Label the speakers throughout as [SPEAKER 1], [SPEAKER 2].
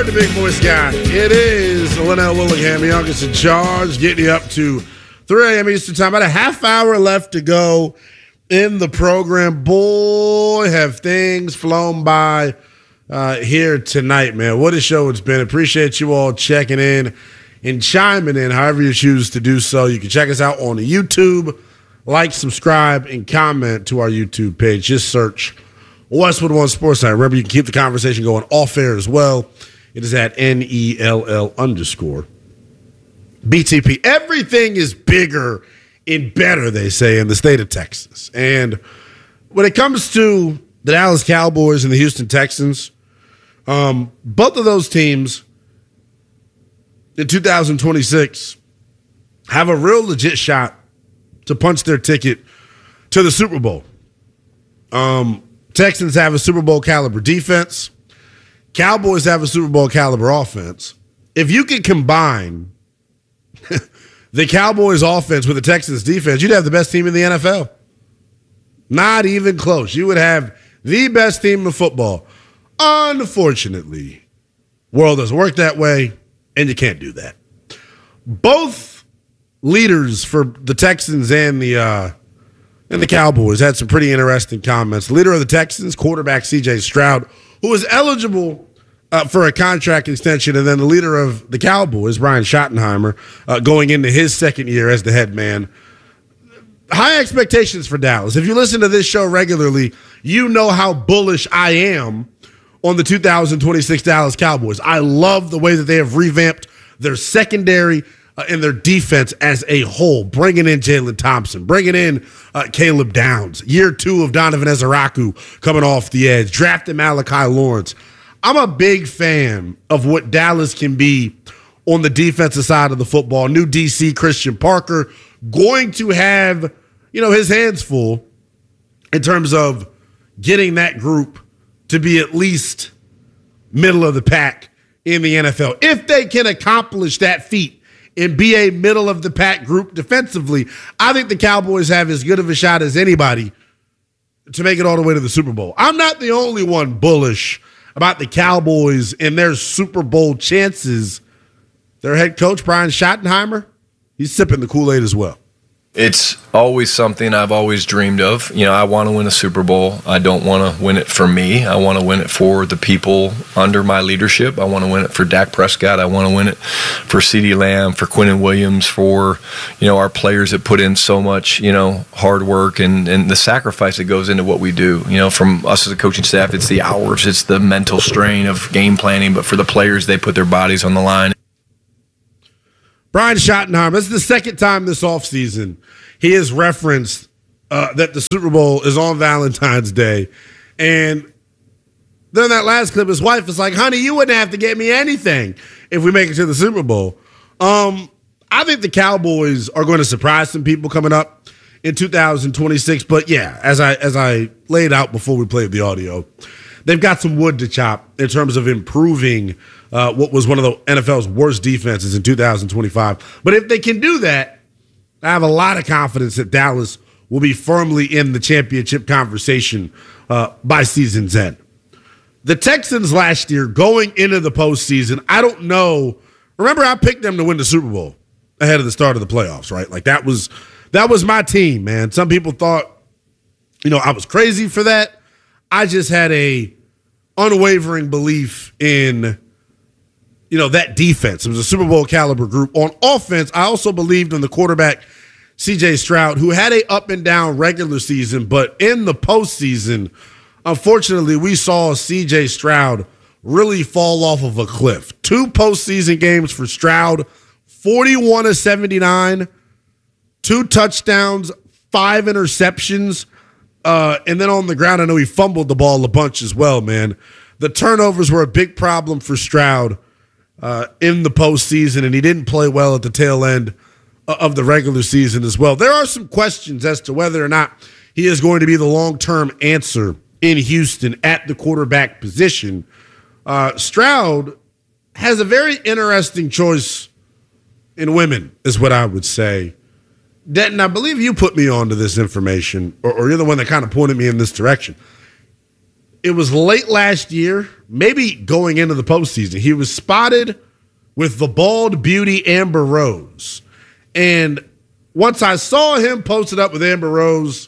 [SPEAKER 1] heard the big voice guy. It is Linnell Willingham, youngest in charge, getting you up to 3 a.m. Eastern time. About a half hour left to go in the program. Boy, have things flown by here tonight, man. What a show it's been. Appreciate you all checking in and chiming in however you choose to do so. You can check us out on YouTube. Like, subscribe, and comment to our YouTube page. Just search Westwood One Sports Night. Remember, you can keep the conversation going off air as well. It is at NELL_BTP. Everything is bigger and better, they say, in the state of Texas. And when it comes to the Dallas Cowboys and the Houston Texans, both of those teams in 2026 have a real legit shot to punch their ticket to the Super Bowl. Texans have a Super Bowl caliber defense. Cowboys have a Super Bowl caliber offense. If you could combine the Cowboys offense with the Texans defense, you'd have the best team in the NFL. Not even close. You would have the best team in football. Unfortunately, world doesn't work that way, and you can't do that. Both leaders for the Texans and the Cowboys had some pretty interesting comments. The leader of the Texans, quarterback C.J. Stroud, who was eligible for a contract extension, and then the leader of the Cowboys, Brian Schottenheimer, going into his second year as the head man. High expectations for Dallas. If you listen to this show regularly, you know how bullish I am on the 2026 Dallas Cowboys. I love the way that they have revamped their secondary and their defense as a whole, bringing in Jalen Thompson, bringing in Caleb Downs, year 2 of Donovan Ezeraku coming off the edge, drafting Malachi Lawrence. I'm a big fan of what Dallas can be on the defensive side of the football. New DC, Christian Parker, going to have, his hands full in terms of getting that group to be at least middle of the pack in the NFL. If they can accomplish that feat and be a middle-of-the-pack group defensively, I think the Cowboys have as good of a shot as anybody to make it all the way to the Super Bowl. I'm not the only one bullish about the Cowboys and their Super Bowl chances. Their head coach, Brian Schottenheimer, he's sipping the Kool-Aid as well.
[SPEAKER 2] It's always something I've always dreamed of. I want to win a Super Bowl. I don't want to win it for me. I want to win it for the people under my leadership. I want to win it for Dak Prescott. I want to win it for CeeDee Lamb, for Quinnen Williams, for, our players that put in so much, hard work and the sacrifice that goes into what we do. From us as a coaching staff, it's the hours, it's the mental strain of game planning, but for the players, they put their bodies on the line.
[SPEAKER 1] Brian Schottenheimer, this is the second time this offseason he has referenced that the Super Bowl is on Valentine's Day. And then that last clip, his wife is like, honey, you wouldn't have to get me anything if we make it to the Super Bowl. I think the Cowboys are going to surprise some people coming up in 2026. But, yeah, as I laid out before we played the audio, they've got some wood to chop in terms of improving what was one of the NFL's worst defenses in 2025. But if they can do that, I have a lot of confidence that Dallas will be firmly in the championship conversation by season's end. The Texans last year, going into the postseason, I don't know. Remember, I picked them to win the Super Bowl ahead of the start of the playoffs, right? Like that was my team, man. Some people thought, I was crazy for that. I just had a unwavering belief in, that defense. It was a Super Bowl caliber group. On offense, I also believed in the quarterback, C.J. Stroud, who had a up and down regular season, but in the postseason, unfortunately, we saw C.J. Stroud really fall off of a cliff. 2 postseason games for Stroud, 41-79, 2 touchdowns, 5 interceptions. And then on the ground, I know he fumbled the ball a bunch as well, man. The turnovers were a big problem for Stroud in the postseason, and he didn't play well at the tail end of the regular season as well. There are some questions as to whether or not he is going to be the long-term answer in Houston at the quarterback position. Stroud has a very interesting choice in women, is what I would say. Denton, I believe you put me onto this information, or you're the one that kind of pointed me in this direction. it was late last year, maybe going into the postseason. He was spotted with the bald beauty Amber Rose. And once I saw him posted up with Amber Rose,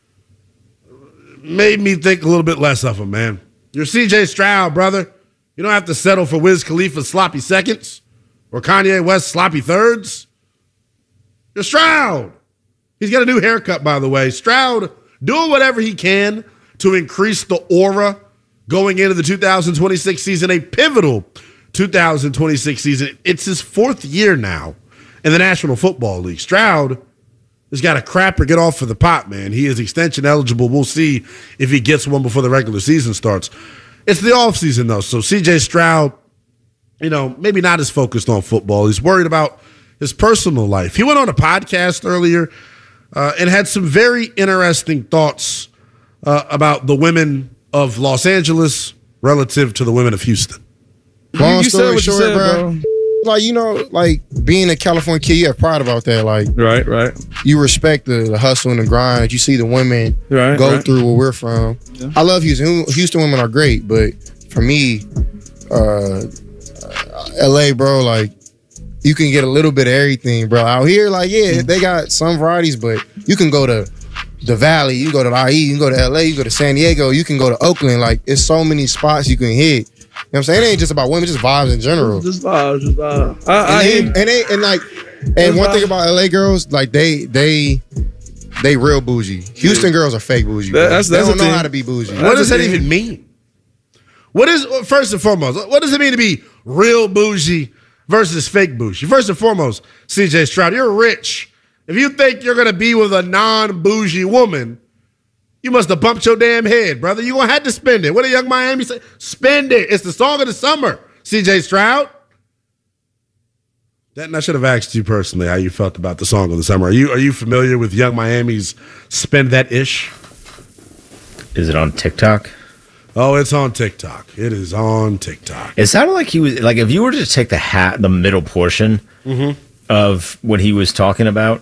[SPEAKER 1] made me think a little bit less of him, man. You're CJ Stroud, brother. You don't have to settle for Wiz Khalifa's sloppy seconds or Kanye West's sloppy thirds. You're Stroud. He's got a new haircut, by the way. Stroud doing whatever he can to increase the aura going into the 2026 season, a pivotal 2026 season. It's his fourth year now in the National Football League. Stroud has got a crap or get off for the pot, man. He is extension eligible. We'll see if he gets one before the regular season starts. It's the offseason, though, so C.J. Stroud, maybe not as focused on football. He's worried about his personal life. He went on a podcast earlier and had some very interesting thoughts about the women of Los Angeles relative to the women of Houston.
[SPEAKER 3] Long story short, bro. Like being a California kid, you have pride about that. Like,
[SPEAKER 4] right.
[SPEAKER 3] You respect the hustle and the grind that you see the women go through where we're from. Yeah. I love Houston. Houston women are great, but for me, LA, bro, like you can get a little bit of everything, bro. Out here, like, they got some varieties, but you can go to the Valley, you can go to the IE, you can go to LA, you can go to San Diego, you can go to Oakland. Like, it's so many spots you can hit. You know what I'm saying? It ain't just about women, just vibes in general.
[SPEAKER 4] Just vibes.
[SPEAKER 3] And one thing about LA girls, like they real bougie. Houston girls are fake bougie. They don't know how to be bougie.
[SPEAKER 1] What does that even mean? First and foremost, what does it mean to be real bougie versus fake bougie? First and foremost, CJ Stroud, you're rich. If you think you're going to be with a non-bougie woman, you must have bumped your damn head, brother. You're going to have to spend it. What did Young Miami say? Spend it. It's the song of the summer, CJ Stroud. Denton, I should have asked you personally how you felt about the song of the summer. Are you familiar with Young Miami's Spend That Ish?
[SPEAKER 5] Is it on TikTok?
[SPEAKER 1] Oh, it's on TikTok. It is on TikTok.
[SPEAKER 5] It sounded like he was, like, if you were to take the middle portion of what he was talking about,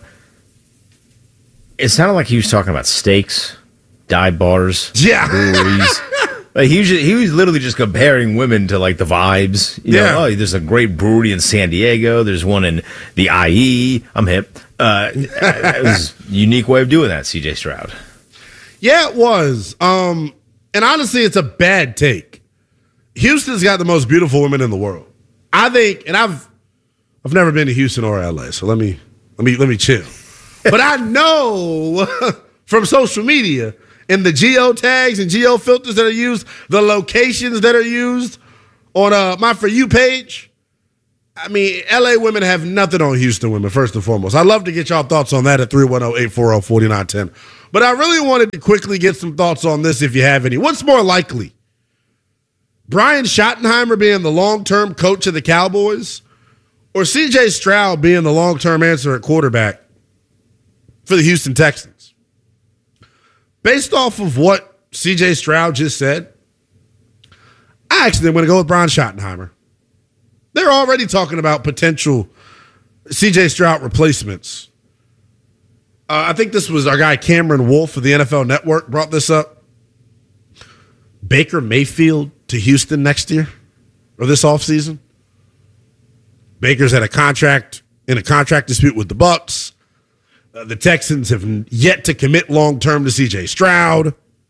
[SPEAKER 5] it sounded like he was talking about steaks, dive bars, breweries. Like he was literally just comparing women to like the vibes. You know, there's a great brewery in San Diego. There's one in the IE. I'm hip. It was a unique way of doing that, CJ Stroud.
[SPEAKER 1] Yeah, it was. And honestly, it's a bad take. Houston's got the most beautiful women in the world. I think, and I've never been to Houston or LA, so let me chill. But I know from social media and the geo tags and geo filters that are used, the locations that are used on my For You page. I mean, LA women have nothing on Houston women, first and foremost. I'd love to get y'all thoughts on that at 310-840-4910. But I really wanted to quickly get some thoughts on this if you have any. What's more likely? Brian Schottenheimer being the long-term coach of the Cowboys or CJ Stroud being the long-term answer at quarterback for the Houston Texans? Based off of what CJ Stroud just said, I actually am going to go with Brian Schottenheimer. They're already talking about potential CJ Stroud replacements. I think this was our guy Cameron Wolf of the NFL Network brought this up. Baker Mayfield to Houston next year or this offseason. Baker's had a contract dispute with the Bucs. The Texans have yet to commit long-term to C.J. Stroud.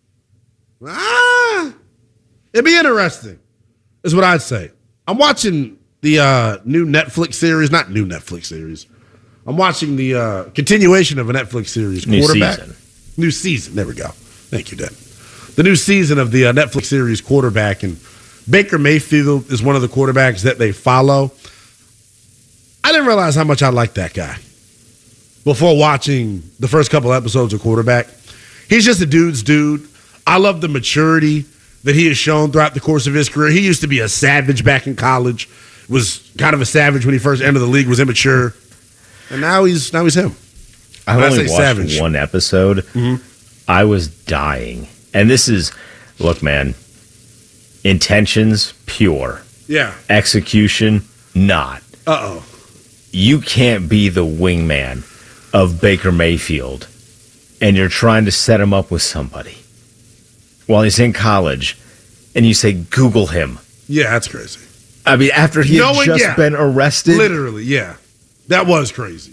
[SPEAKER 1] It'd be interesting, is what I'd say. I'm watching the new Netflix series, not new Netflix series. I'm watching the continuation of a Netflix series, Quarterback. New season. There we go. Thank you, Dan. The new season of the Netflix series, Quarterback, and Baker Mayfield is one of the quarterbacks that they follow. I didn't realize how much I liked that guy before watching the first couple episodes of Quarterback. He's just a dude's dude. I love the maturity that he has shown throughout the course of his career. He used to be a savage back in college, was kind of a savage when he first entered the league, was immature, and now he's him.
[SPEAKER 5] I only watched one episode. Mm-hmm. I was dying. And this is, look, man, intentions, pure.
[SPEAKER 1] Yeah.
[SPEAKER 5] Execution, not.
[SPEAKER 1] Uh-oh.
[SPEAKER 5] You can't be the wingman of Baker Mayfield, and you're trying to set him up with somebody while he's in college and you say Google him.
[SPEAKER 1] Yeah, that's crazy.
[SPEAKER 5] I mean, after he had just been arrested.
[SPEAKER 1] Literally, yeah. That was crazy.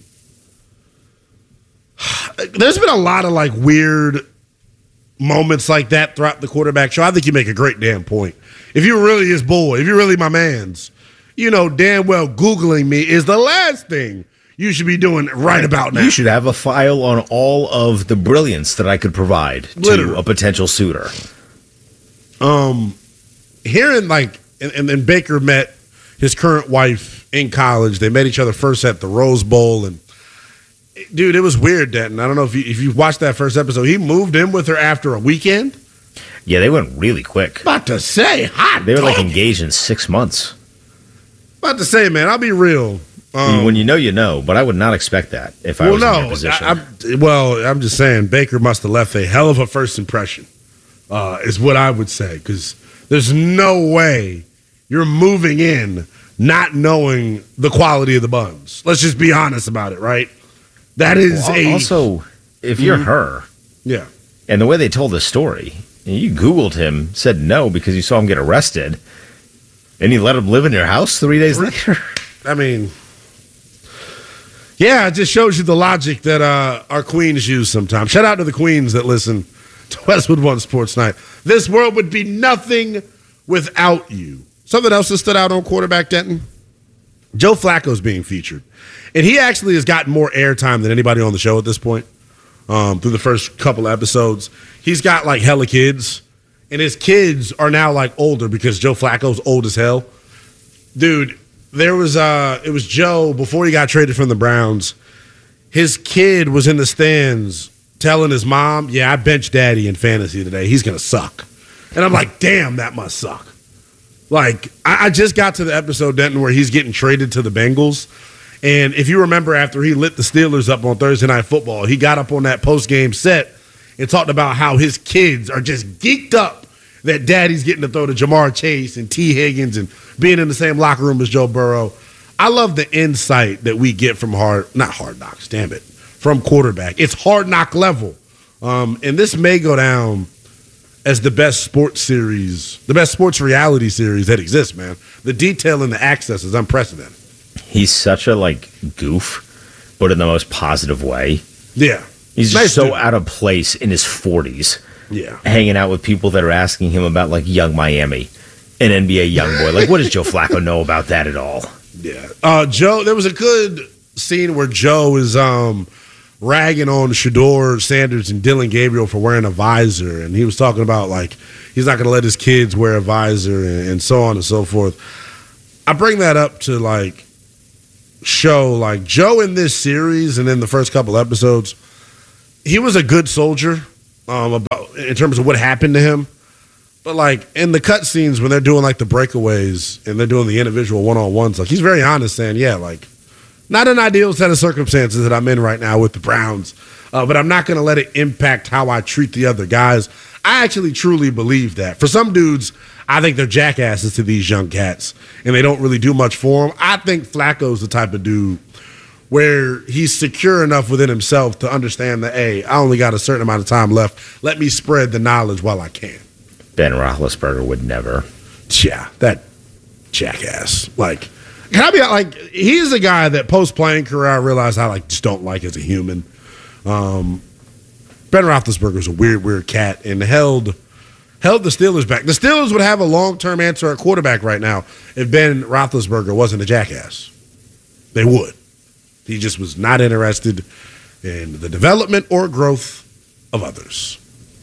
[SPEAKER 1] There's been a lot of like weird moments like that throughout the quarterback show. I think you make a great damn point. If you're really his boy, if you're really my man's, you know damn well Googling me is the last thing you should be doing right about now.
[SPEAKER 5] You should have a file on all of the brilliance that I could provide to a potential suitor.
[SPEAKER 1] Hearing like, and Baker met his current wife in college. They met each other first at the Rose Bowl, and dude, it was weird, Denton. I don't know if you watched that first episode. He moved in with her after a weekend.
[SPEAKER 5] Yeah, they went really quick.
[SPEAKER 1] About to say,
[SPEAKER 5] they were like engaged in 6 months.
[SPEAKER 1] About to say, man, I'll be real.
[SPEAKER 5] When you know, but I would not expect that if I was in your position.
[SPEAKER 1] I'm just saying, Baker must have left a hell of a first impression, is what I would say, because there's no way you're moving in not knowing the quality of the buns. Let's just be honest about it, right? That is
[SPEAKER 5] also, if you're her,
[SPEAKER 1] yeah,
[SPEAKER 5] and the way they told the story, you Googled him, said no because you saw him get arrested, and you let him live in your house 3 days later.
[SPEAKER 1] I mean, yeah, it just shows you the logic that our queens use sometimes. Shout out to the queens that listen to Westwood One Sports Night. This world would be nothing without you. Something else that stood out on quarterback, Denton? Joe Flacco's being featured. And he actually has gotten more airtime than anybody on the show at this point through the first couple episodes. He's got like hella kids, and his kids are now like older because Joe Flacco's old as hell. Dude, it was Joe before he got traded from the Browns. His kid was in the stands telling his mom, yeah, I benched daddy in fantasy today. He's going to suck. And I'm like, damn, that must suck. Like, I just got to the episode, Denton, where he's getting traded to the Bengals. And if you remember, after he lit the Steelers up on Thursday Night Football, he got up on that post-game set and talked about how his kids are just geeked up that daddy's getting to throw to Jamar Chase and T. Higgins and being in the same locker room as Joe Burrow. I love the insight that we get from from quarterback. It's hard knock level. And this may go down as the best sports series, the best sports reality series that exists, man. The detail and the access is unprecedented.
[SPEAKER 5] He's such a goof, but in the most positive way.
[SPEAKER 1] Yeah.
[SPEAKER 5] He's just so out of place in his 40s.
[SPEAKER 1] Yeah.
[SPEAKER 5] Hanging out with people that are asking him about young Miami, an NBA young boy. What does Joe Flacco know about that at all?
[SPEAKER 1] Yeah. Joe, there was a good scene where Joe is ragging on Shedeur Sanders and Dylan Gabriel for wearing a visor, and he was talking about he's not going to let his kids wear a visor and so on and so forth. I bring that up to show Joe in this series and in the first couple episodes, he was a good soldier in terms of what happened to him. But in the cut scenes when they're doing the breakaways and they're doing the individual one-on-ones, he's very honest saying, yeah, not an ideal set of circumstances that I'm in right now with the Browns, but I'm not going to let it impact how I treat the other guys. I actually truly believe that. For some dudes, I think they're jackasses to these young cats, and they don't really do much for them. I think Flacco's the type of dude where he's secure enough within himself to understand that, hey, I only got a certain amount of time left. Let me spread the knowledge while I can.
[SPEAKER 5] Ben Roethlisberger would never.
[SPEAKER 1] Yeah, that jackass. Can I be he's a guy that post-playing career I realized I just don't like as a human. Ben Roethlisberger's a weird cat and held the Steelers back. The Steelers would have a long-term answer at quarterback right now if Ben Roethlisberger wasn't a jackass. They would. He just was not interested in the development or growth of others.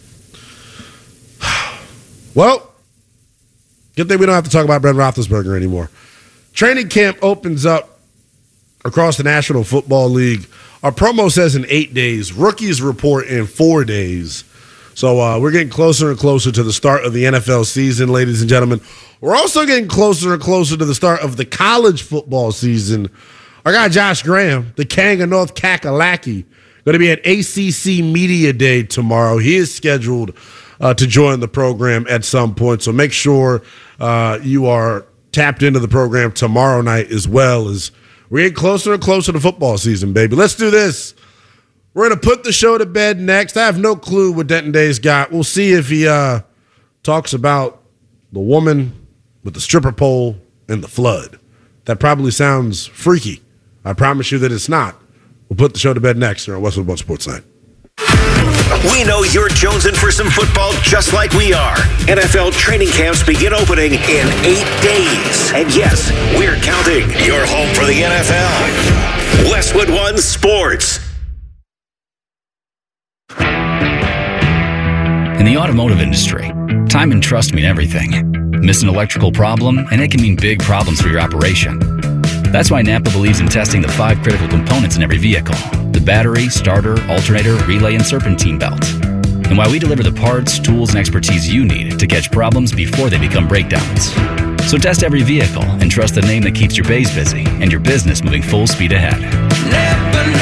[SPEAKER 1] Well, good thing we don't have to talk about Ben Roethlisberger anymore. Training camp opens up across the National Football League. Our promo says in 8 days. Rookies report in 4 days. So we're getting closer and closer to the start of the NFL season, ladies and gentlemen. We're also getting closer and closer to the start of the college football season. Our guy Josh Graham, the King of North Kakalaki, going to be at ACC Media Day tomorrow. He is scheduled to join the program at some point. So make sure you are tapped into the program tomorrow night as well, as we're getting closer and closer to football season, baby. Let's do this. We're going to put the show to bed next. I have no clue what Denton Day's got. We'll see if he talks about The Woman with the Stripper Pole and the Flood. That probably sounds freaky. I promise you that it's not. We'll put the show to bed next here on Westwood One Sports Night.
[SPEAKER 4] We know you're jonesing for some football just like we are. NFL training camps begin opening in 8 days. And yes, we're counting. You're home for the NFL. Westwood One Sports.
[SPEAKER 6] In the automotive industry, time and trust mean everything. Miss an electrical problem, and it can mean big problems for your operation. That's why Napa believes in testing the 5 critical components in every vehicle: the battery, starter, alternator, relay, and serpentine belt. And why we deliver the parts, tools, and expertise you need to catch problems before they become breakdowns. So test every vehicle and trust the name that keeps your bays busy and your business moving full speed ahead.
[SPEAKER 4] Napa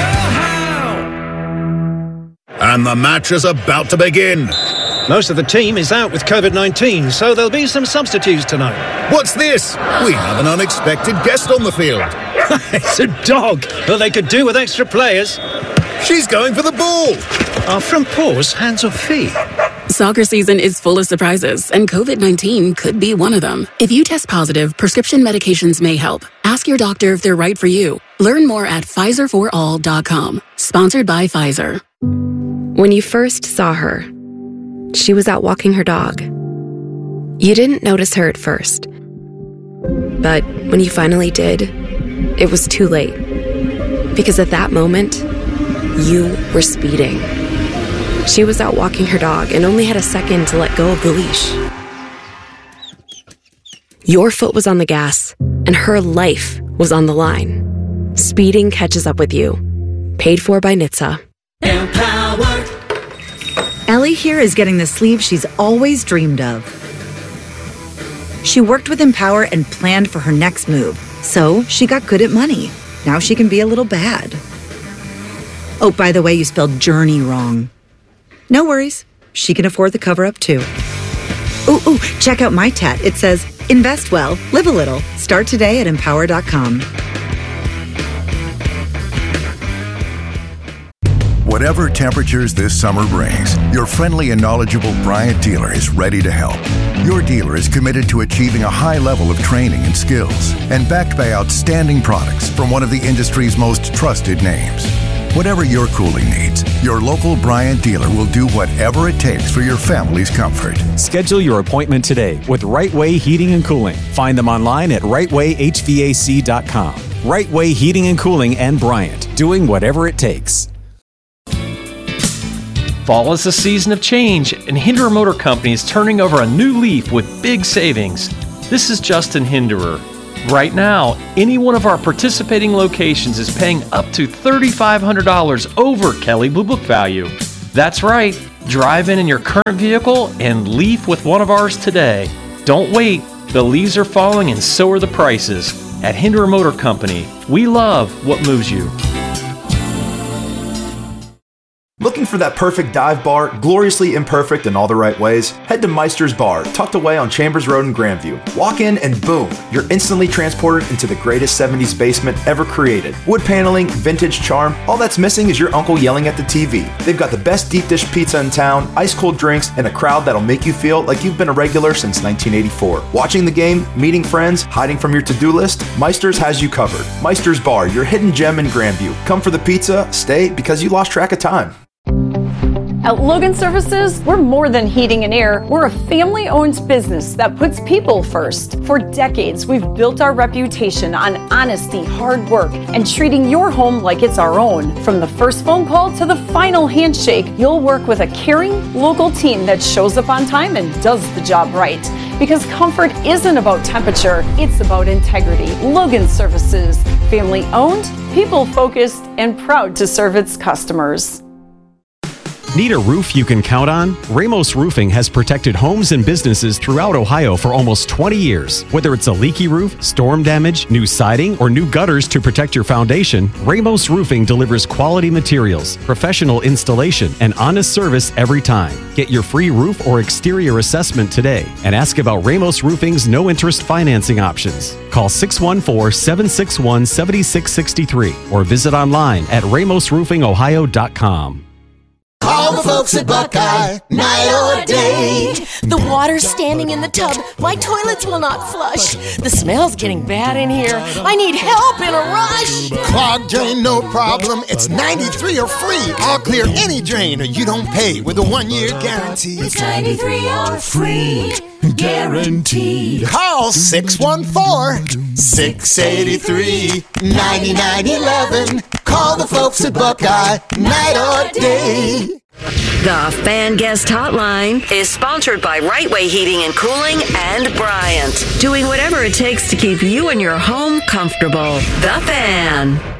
[SPEAKER 4] know-how.
[SPEAKER 7] And the match is about to begin.
[SPEAKER 8] Most of the team is out with COVID-19, so there'll be some substitutes tonight.
[SPEAKER 7] What's this? We have an unexpected guest on the field.
[SPEAKER 8] It's a dog. Well, they could do with extra players.
[SPEAKER 7] She's going for the ball.
[SPEAKER 8] Are front paws hands or feet?
[SPEAKER 9] Soccer season is full of surprises, and COVID-19 could be one of them. If you test positive, prescription medications may help. Ask your doctor if they're right for you. Learn more at PfizerForAll.com. Sponsored by Pfizer.
[SPEAKER 10] When you first saw her, she was out walking her dog. You didn't notice her at first. But when you finally did, it was too late. Because at that moment, you were speeding. She was out walking her dog and only had a second to let go of the leash. Your foot was on the gas, and her life was on the line. Speeding catches up with you. Paid for by NHTSA.
[SPEAKER 11] Empower. Ellie here is getting the sleeve she's always dreamed of. She worked with Empower and planned for her next move, so she got good at money. Now she can be a little bad. Oh, by the way, you spelled journey wrong. No worries. She can afford the cover-up, too. Ooh, check out my tat. It says, invest well, live a little. Start today at Empower.com.
[SPEAKER 7] Whatever temperatures this summer brings, your friendly and knowledgeable Bryant dealer is ready to help. Your dealer is committed to achieving a high level of training and skills, and backed by outstanding products from one of the industry's most trusted names. Whatever your cooling needs, your local Bryant dealer will do whatever it takes for your family's comfort.
[SPEAKER 12] Schedule your appointment today with Right Way Heating and Cooling. Find them online at rightwayhvac.com. Right Way Heating and Cooling and Bryant, doing whatever it takes.
[SPEAKER 13] Fall is a season of change, and Hinderer Motor Company is turning over a new leaf with big savings. This is Justin Hinderer. Right now, any one of our participating locations is paying up to $3,500 over Kelley Blue Book value. That's right. Drive in your current vehicle and leaf with one of ours today. Don't wait. The leaves are falling and so are the prices. At Hinderer Motor Company, we love what moves you.
[SPEAKER 14] Looking for that perfect dive bar, gloriously imperfect in all the right ways? Head to Meister's Bar, tucked away on Chambers Road in Grandview. Walk in and boom, you're instantly transported into the greatest 70s basement ever created. Wood paneling, vintage charm, all that's missing is your uncle yelling at the TV. They've got the best deep dish pizza in town, ice cold drinks, and a crowd that'll make you feel like you've been a regular since 1984. Watching the game, meeting friends, hiding from your to-do list, Meister's has you covered. Meister's Bar, your hidden gem in Grandview. Come for the pizza, stay because you lost track of time.
[SPEAKER 15] At Logan Services, we're more than heating and air. We're a family-owned business that puts people first. For decades, we've built our reputation on honesty, hard work, and treating your home like it's our own. From the first phone call to the final handshake, you'll work with a caring, local team that shows up on time and does the job right. Because comfort isn't about temperature, it's about integrity. Logan Services, family-owned, people-focused, and proud to serve its customers.
[SPEAKER 12] Need a roof you can count on? Ramos Roofing has protected homes and businesses throughout Ohio for almost 20 years. Whether it's a leaky roof, storm damage, new siding, or new gutters to protect your foundation, Ramos Roofing delivers quality materials, professional installation, and honest service every time. Get your free roof or exterior assessment today and ask about Ramos Roofing's no-interest financing options. Call 614-761-7663 or visit online at ramosroofingohio.com.
[SPEAKER 16] Call the folks at Buckeye, night or day.
[SPEAKER 17] The water's standing in the tub. My toilets will not flush. The smell's getting bad in here. I need help in a rush.
[SPEAKER 16] Clogged drain, no problem. It's 93 or free. I'll clear any drain or you don't pay with a 1-year guarantee.
[SPEAKER 17] It's 93 or free. Guaranteed.
[SPEAKER 16] Call 614-683-9911. Call the folks at Buckeye, night or day.
[SPEAKER 18] The Fan Guest Hotline is sponsored by Right Way Heating and Cooling and Bryant, doing whatever it takes to keep you and your home comfortable. The Fan.